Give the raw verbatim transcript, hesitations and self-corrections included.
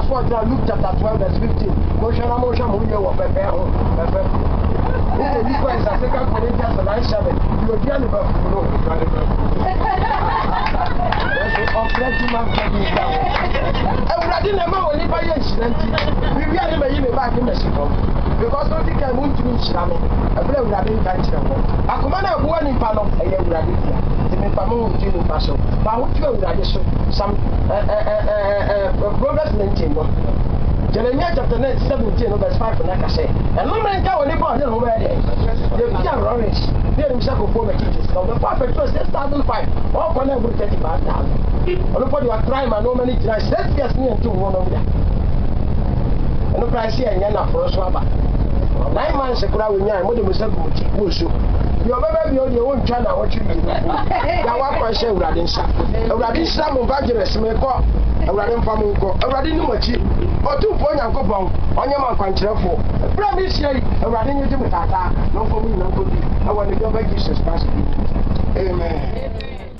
four Luke chapter twelve verse fifteen. Motion motion mo ye wo pepe ho pepe. If you go in Second Corinthians nine seven, you will be able to know. Operating man can be done. Everybody never will never use it. We are never even back in Mexico. Because nothing can move to me, Shami. I play with a big country. I command a one in Palo, a young rabbit. The Mipamu to the Paso. But what you are some progress maintained. Jeremiah chapter seventeen, verse five, like I say. And no man can only buy them over there. They are orange. They are himself for the teachers. Now the perfect was six thousand five. All for never thirty five thousand. Nobody was trying my no many times. Let's get me into one of them. And no price here and Yana for us. Nine months ago, we knew what the Muslim would do. Your baby, your own China, what you do. Now, what I say, Radinsa. Radinsa, Mubajers, may call a Radin Famuko, a Radin Mochi, or two point and go on your man country for. Promise you, a Radin with Tata, no for me, no for me. I want to go back to Amen.